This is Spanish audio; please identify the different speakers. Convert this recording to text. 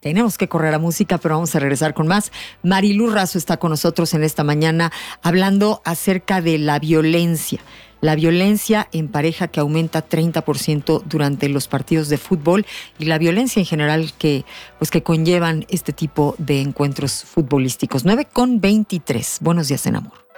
Speaker 1: Tenemos que correr a música, pero vamos a regresar con más. Marilú Razo está con nosotros en esta mañana hablando acerca de la violencia. La violencia en pareja que aumenta 30% durante los partidos de fútbol y la violencia en general que conllevan este tipo de encuentros futbolísticos. 9:23. Buenos días en amor.